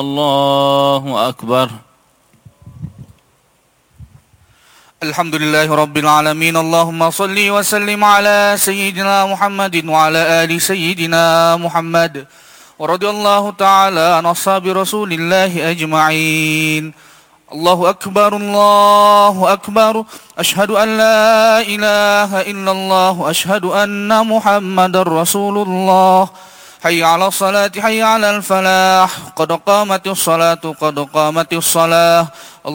الله أكبر. الحمد لله رب العالمين. اللهم صل وسلم على سيدنا محمد وعلى آل سيدنا محمد، ورضي الله تعالى عن أصحاب رسول الله أجمعين. الله أكبر الله أكبر، أشهد أن لا إله إلا الله، أشهد أن محمد رسول الله. حي على الصلاة حي على الفلاح، قد قامت الصلاة قد قامت الصلاة.